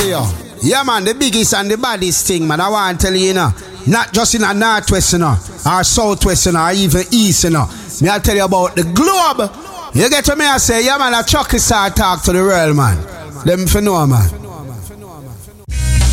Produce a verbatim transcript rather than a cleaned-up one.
Radio. Yeah, man, the biggest and the baddest thing, man. I want to tell you, you know, not just in a northwest, you know, or southwest, you know, or even east, you know. Me I tell you about the globe. You get to me, I say, yeah, man, a Chucky Star talk to the world, man. Let me know, man.